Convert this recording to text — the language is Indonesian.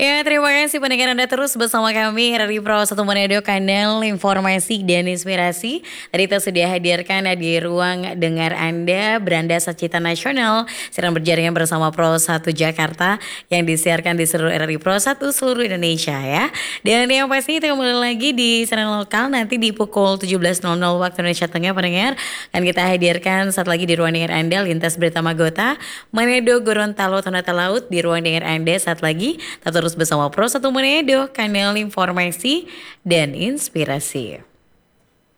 Ya, terima kasih pendengar Anda terus bersama kami dari Pro 1 Manado, kanal informasi dan inspirasi. Tadi kita sudah hadirkan di ruang dengar Anda Beranda Sacita Nasional sedang berjaringan bersama Pro 1 Jakarta yang disiarkan di seluruh RRI Pro 1 seluruh Indonesia ya. Dan yang pasti kita kembali lagi di channel lokal nanti di pukul 17.00 waktu Indonesia Tengah pendengar. Dan kita hadirkan saat lagi di ruang dengar Anda lintas berita Magota, Manado, Gorontalo, Ternate Laut di ruang dengar Anda saat lagi. Tetap terus bersama Pro 1 Manado, kanal informasi dan inspirasi.